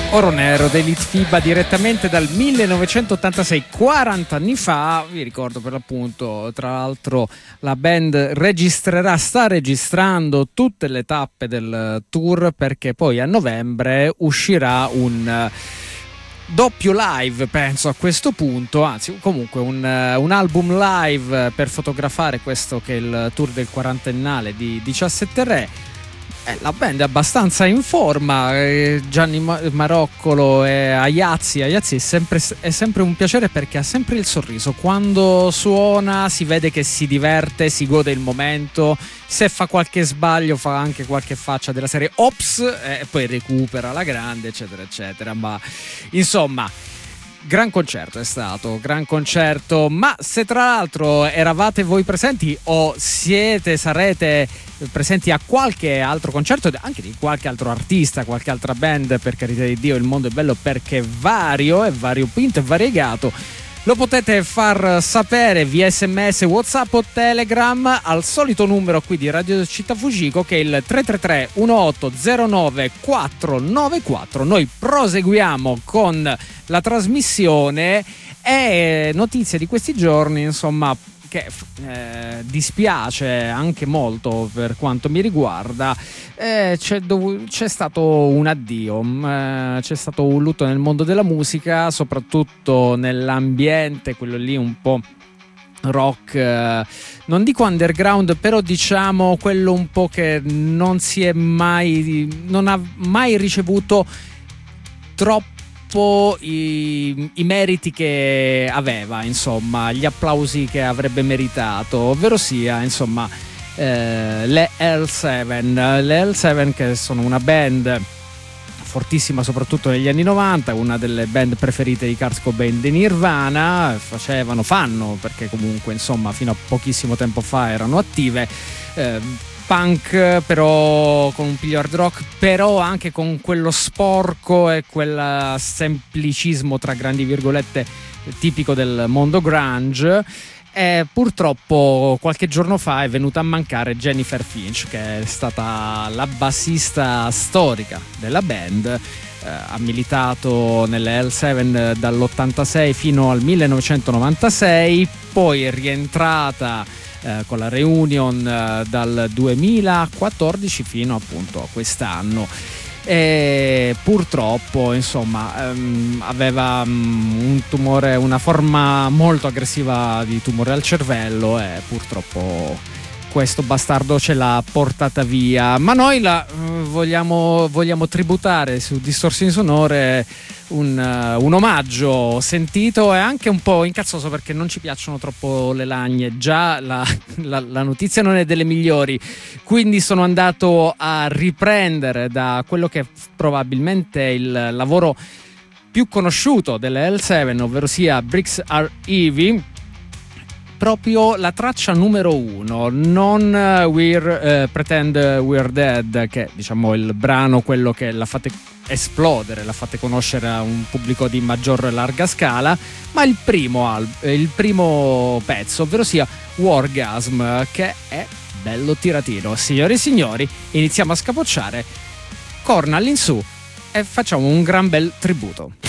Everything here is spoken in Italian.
Oro Nero dei Litfiba direttamente dal 1986, 40 anni fa. Vi ricordo per l'appunto, tra l'altro la band sta registrando tutte le tappe del tour, perché poi a novembre uscirà un doppio live, penso a questo punto, anzi comunque un album live per fotografare questo che è il tour del quarantennale di 17 Re. La band è abbastanza in forma, Gianni Maroccolo e Aiazzi è sempre un piacere, perché ha sempre il sorriso quando suona, si vede che si diverte, si gode il momento, se fa qualche sbaglio fa anche qualche faccia della serie ops e poi recupera la grande, eccetera eccetera. Ma insomma, gran concerto è stato, gran concerto. Ma se tra l'altro eravate voi presenti o sarete presenti a qualche altro concerto anche di qualche altro artista, qualche altra band, per carità di Dio, il mondo è bello perché è variopinto e variegato, lo potete far sapere via SMS, WhatsApp o Telegram al solito numero qui di Radio Città Fujiko, che è il 333 1809 494. Noi proseguiamo con la trasmissione e notizie di questi giorni, insomma, che dispiace anche molto per quanto mi riguarda. C'è stato un addio, c'è stato un lutto nel mondo della musica, soprattutto nell'ambiente, quello lì un po' rock, non dico underground, però diciamo quello un po' che non ha mai ricevuto troppo i meriti che aveva, insomma, gli applausi che avrebbe meritato, ovvero sia, insomma, le L7, che sono una band fortissima soprattutto negli anni 90, una delle band preferite di Kurt Cobain di Nirvana. Fanno, perché comunque insomma fino a pochissimo tempo fa erano attive, punk però con un piglio hard rock, però anche con quello sporco e quel semplicismo tra grandi virgolette tipico del mondo grunge. E purtroppo qualche giorno fa è venuta a mancare Jennifer Finch, che è stata la bassista storica della band. Ha militato nelle L7 dall'86 fino al 1996, poi è rientrata con la reunion dal 2014 fino appunto a quest'anno. E purtroppo insomma aveva un tumore, una forma molto aggressiva di tumore al cervello, e purtroppo questo bastardo ce l'ha portata via. Ma noi vogliamo tributare su Distorsioni Sonore un omaggio sentito e anche un po' incazzoso, perché non ci piacciono troppo le lagne. Già la notizia non è delle migliori, quindi sono andato a riprendere da quello che è probabilmente il lavoro più conosciuto delle L7, ovvero sia Bricks Are Heavy, proprio la traccia numero 1, non Pretend We're Dead, che diciamo il brano, quello che l'ha fatta esplodere, l'ha fatta conoscere a un pubblico di maggior larga scala, ma il primo pezzo, ovvero sia Wargasm, che è bello tiratino. Signore e signori, iniziamo a scapocciare, corna all'insù e facciamo un gran bel tributo.